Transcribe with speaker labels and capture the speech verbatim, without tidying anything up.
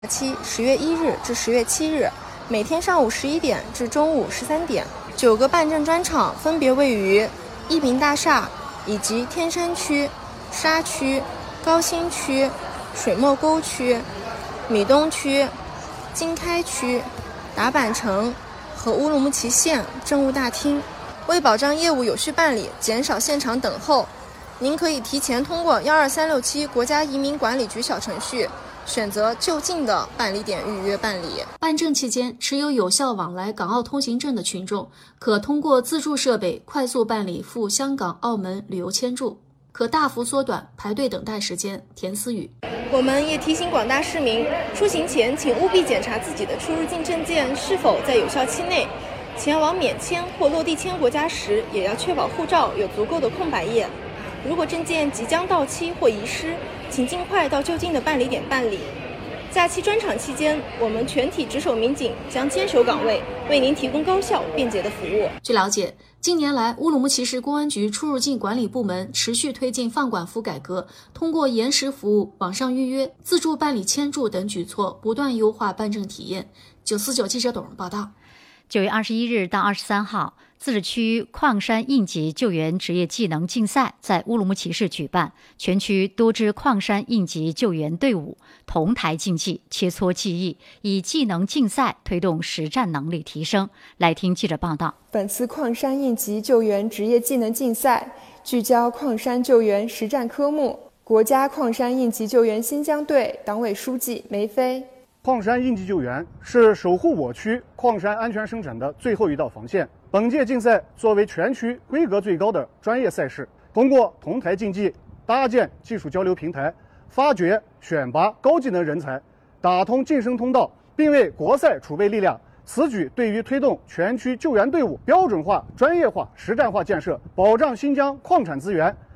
Speaker 1: 期十月一日至十月七日，每天上午十一点至中午十三点，九个办证专场分别位于一平大厦以及天山区、沙区、高新区、水墨沟区、米东区、经开区、达坂城和乌鲁木齐县政务大厅。为保障业务有序办理，减少现场等候，您可以提前通过幺二三六七国家移民管理局小程序选择就近的办理点预约办理。
Speaker 2: 办证期间，持有有效往来港澳通行证的群众，可通过自助设备快速办理赴香港、澳门旅游签注，可大幅缩短排队等待时间。田思雨。
Speaker 1: 我们也提醒广大市民，出行前请务必检查自己的出入境证件是否在有效期内。前往免签或落地签国家时，也要确保护照有足够的空白页。如果证件即将到期或遗失，请尽快到就近的办理点办理。假期专场期间，我们全体值守民警将坚守岗位，为您提供高效便捷的服务。
Speaker 2: 据了解，近年来，乌鲁木齐市公安局出入境管理部门持续推进放管服改革，通过延时服务、网上预约、自助办理签注等举措，不断优化办证体验。九四九记者董荣报道。
Speaker 3: 九月二十一日到二十三号，自治区矿山应急救援职业技能竞赛在乌鲁木齐市举办，全区多支矿山应急救援队伍同台竞技，切磋技艺，以技能竞赛推动实战能力提升。来听记者报道。
Speaker 4: 本次矿山应急救援职业技能竞赛聚焦矿山救援实战科目。国家矿山应急救援新疆队党委书记梅飞。
Speaker 5: 矿山应急救援是守护我区矿山安全生产的最后一道防线。本届竞赛作为全区规格最高的专业赛事，通过同台竞技，搭建技术交流平台，发掘选拔高技能人才，打通晋升通道，并为国赛储备力量。此举对于推动全区救援队伍标准化、专业化、实战化建设，保障新疆矿产资源